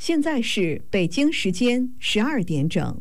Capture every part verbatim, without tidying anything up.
现在是北京时间十二点整。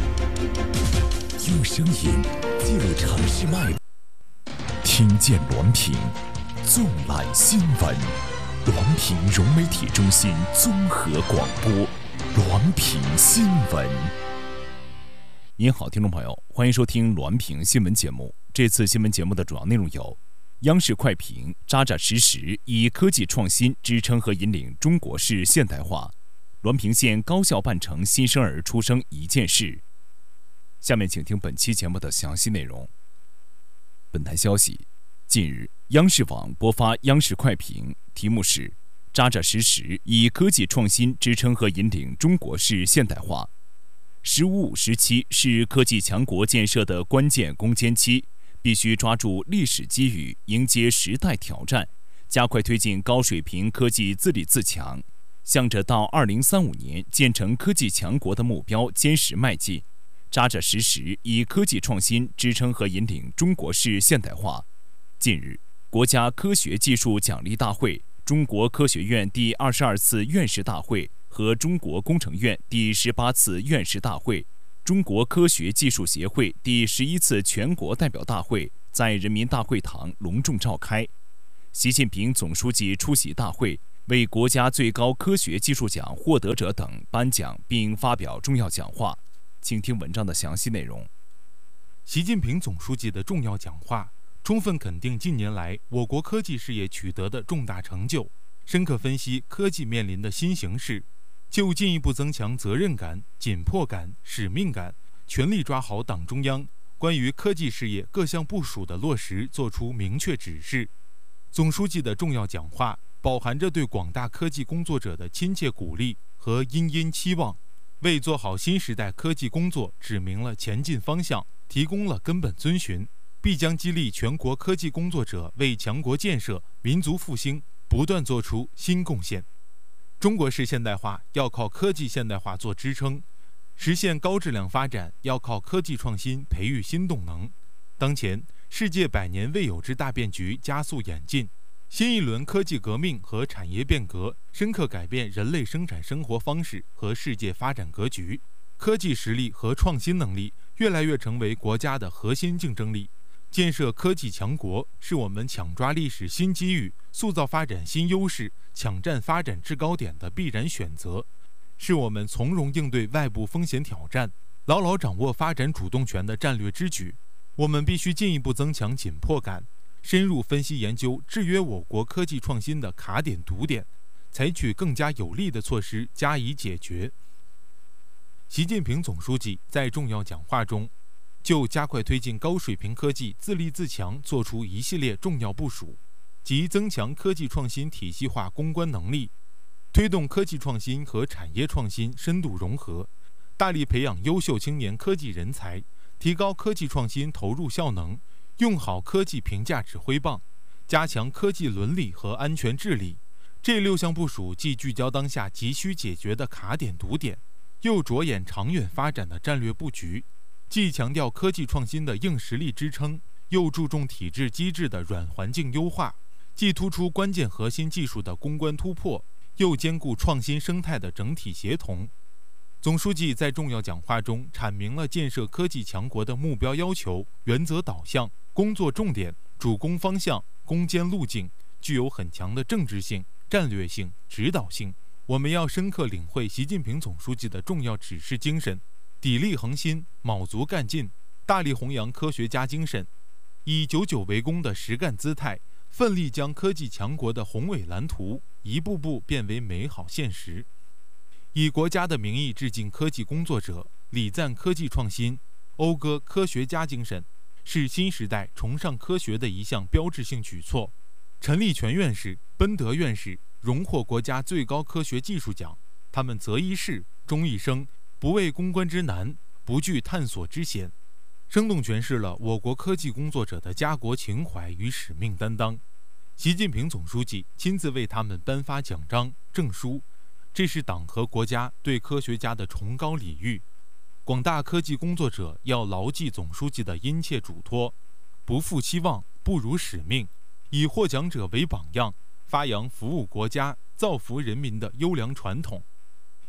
用声音记录城市脉搏，听见滦平，纵览新闻。滦平融媒体中心综合广播，滦平新闻。您好，听众朋友，欢迎收听滦平新闻节目。这次新闻节目的主要内容有：央视快评扎扎实实以科技创新支撑和引领中国式现代化；滦平县高校办成新生儿出生一件事。下面请听本期节目的详细内容。本台消息，近日央视网播发央视快评，题目是扎扎实实以科技创新支撑和引领中国式现代化。十五五时期是科技强国建设的关键攻坚期，必须抓住历史机遇，迎接时代挑战，加快推进高水平科技自立自强，向着到二零三五年建成科技强国的目标坚实迈进，扎扎实实以科技创新支撑和引领中国式现代化。近日，国家科学技术奖励大会、中国科学院第二十二次院士大会和中国工程院第十八次院士大会、中国科学技术协会第十一次全国代表大会在人民大会堂隆重召开。习近平总书记出席大会，为国家最高科学技术奖获得者等颁奖并发表重要讲话。请听文章的详细内容。 习近平总书记的重要讲话，充分肯定近年来我国科技事业取得的重大成就，深刻分析科技面临的新形势，就进一步增强责任感、紧迫感、使命感，全力抓好党中央关于科技事业各项部署的落实作出明确指示。总书记的重要讲话饱含着对广大科技工作者的亲切鼓励和殷殷期望，为做好新时代科技工作指明了前进方向，提供了根本遵循，必将激励全国科技工作者为强国建设、民族复兴不断做出新贡献。中国式现代化要靠科技现代化做支撑，实现高质量发展要靠科技创新培育新动能。当前，世界百年未有之大变局加速演进，新一轮科技革命和产业变革深刻改变人类生产生活方式和世界发展格局，科技实力和创新能力越来越成为国家的核心竞争力。建设科技强国是我们抢抓历史新机遇、塑造发展新优势、抢占发展制高点的必然选择，是我们从容应对外部风险挑战、牢牢掌握发展主动权的战略之举。我们必须进一步增强紧迫感，深入分析研究制约我国科技创新的卡点堵点，采取更加有力的措施加以解决。习近平总书记在重要讲话中，就加快推进高水平科技自立自强作出一系列重要部署，即增强科技创新体系化攻关能力，推动科技创新和产业创新深度融合，大力培养优秀青年科技人才，提高科技创新投入效能，用好科技评价指挥棒，加强科技伦理和安全治理。这六项部署既聚焦当下急需解决的卡点堵点，又着眼长远发展的战略布局，既强调科技创新的硬实力支撑，又注重体制机制的软环境优化，既突出关键核心技术的攻关突破，又兼顾创新生态的整体协同。总书记在重要讲话中阐明了建设科技强国的目标要求、原则导向、工作重点、主攻方向、攻坚路径，具有很强的政治性、战略性、指导性。我们要深刻领会习近平总书记的重要指示精神，砥砺恒心，卯足干劲，大力弘扬科学家精神，以久久为功的实干姿态，奋力将科技强国的宏伟蓝图一步步变为美好现实。以国家的名义致敬科技工作者，礼赞科技创新，讴歌科学家精神，是新时代崇尚科学的一项标志性举措。陈立全院士、奔德院士荣获国家最高科学技术奖，他们择一事，终一生，不畏攻关之难，不惧探索之险，生动诠释了我国科技工作者的家国情怀与使命担当。习近平总书记亲自为他们颁发奖章、证书，这是党和国家对科学家的崇高礼遇。广大科技工作者要牢记总书记的殷切嘱托，不负期望，不辱使命，以获奖者为榜样，发扬服务国家、造福人民的优良传统。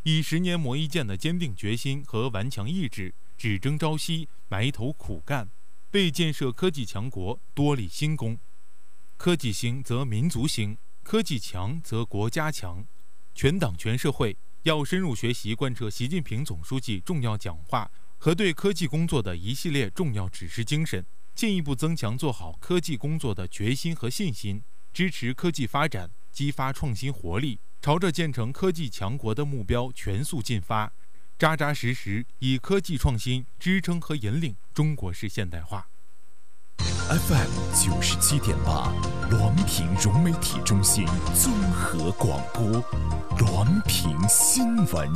以十年磨一剑的坚定决心和顽强意志，只争朝夕，埋头苦干，为建设科技强国多立新功。科技兴则民族兴，科技强则国家强。全党全社会要深入学习贯彻习近平总书记重要讲话和对科技工作的一系列重要指示精神，进一步增强做好科技工作的决心和信心，支持科技发展，激发创新活力，朝着建成科技强国的目标全速进发，扎扎实实以科技创新支撑和引领中国式现代化。 F M 九十七点八，滦平融媒体中心综合广播，滦平新闻。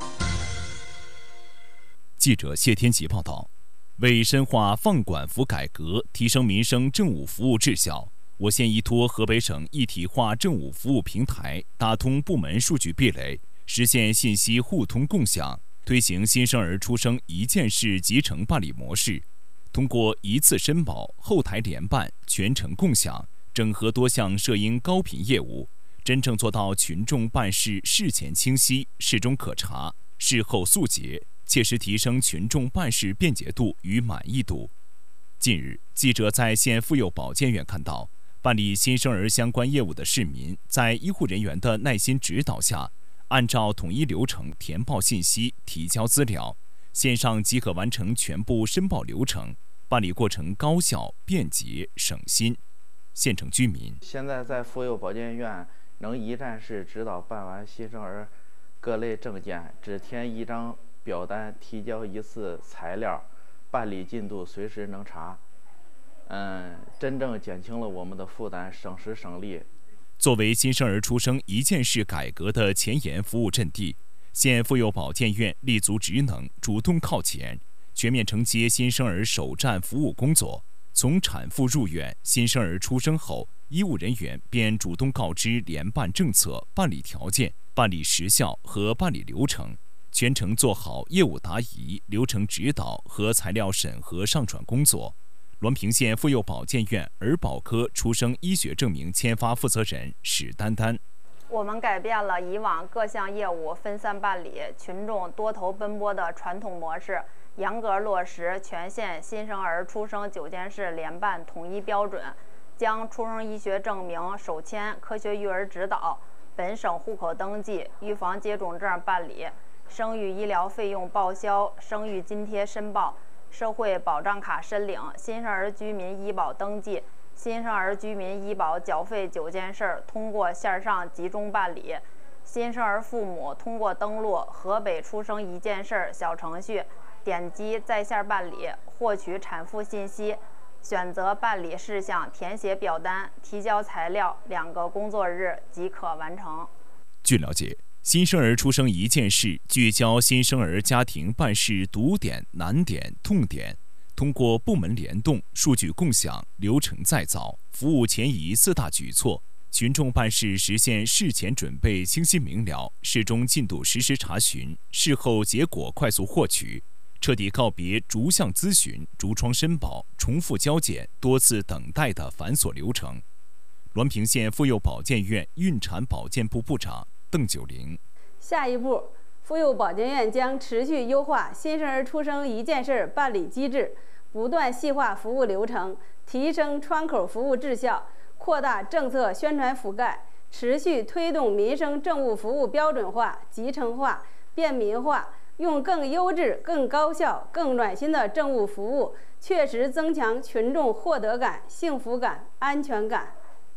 记者谢天琪报道，为深化放管服改革，提升民生政务服务质效，我县依托河北省一体化政务服务平台，打通部门数据壁垒，实现信息互通共享，推行新生儿出生一件事集成办理模式。通过一次申报、后台联办、全程共享，整合多项涉婴高频业务，真正做到群众办事事前清晰、事中可查、事后速捷，切实提升群众办事便捷度与满意度。近日，记者在县妇幼保健院看到，办理新生儿相关业务的市民，在医护人员的耐心指导下，按照统一流程填报信息、提交资料，线上即可完成全部申报流程，办理过程高效、便捷、省心。县城居民现在在妇幼保健院能一站式指导办完新生儿各类证件，只填一张表单，提交一次材料，办理进度随时能查。嗯，真正减轻了我们的负担，省时省力。 作为新生儿出生一件事改革的前沿服务阵地，县妇幼保健院立足职能，主动靠前，全面承接新生儿首站服务工作。从产妇入院、新生儿出生后，医务人员便主动告知联办政策、办理条件、办理时效和办理流程，全程做好业务答疑、流程指导和材料审核上传工作。滦平县妇幼保健院儿保科出生医学证明签发负责人史丹丹： 我们改变了以往各项业务分散办理、群众多头奔波的传统模式，严格落实全县新生儿出生九件事联办统一标准，将出生医学证明手签、科学育儿指导、本省户口登记、预防接种证办理、生育医疗费用报销、生育津贴申报、社会保障卡申领、新生儿居民医保登记、新生儿居民医保缴费九件事通过线上集中办理。新生儿父母通过登录河北出生一件事小程序，点击在线办理，获取产妇信息，选择办理事项，填写表单，提交材料，两个工作日即可完成。 据了解，新生儿出生一件事聚焦新生儿家庭办事堵点、难点、痛点，通过部门联动、数据共享、流程再造、服务前移四大举措，群众办事实现事前准备清晰明了，事中进度实时查询，事后结果快速获取，彻底告别逐项咨询、逐窗申报、重复交检、多次等待的繁琐流程。滦平县妇幼保健院孕产保健部部长邓九龄： 下一步，妇幼保健院将持续优化新生儿出生一件事办理机制，不断细化服务流程，提升窗口服务质效，扩大政策宣传覆盖，持续推动民生政务服务标准化、集成化、便民化，用更优质、更高效、更暖心的政务服务，确实增强群众获得感、幸福感、安全感。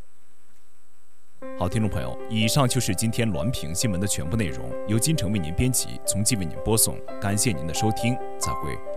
好，听众朋友，以上就是今天滦平新闻的全部内容，由金城为您编辑，从即为您播送，感谢您的收听，再会。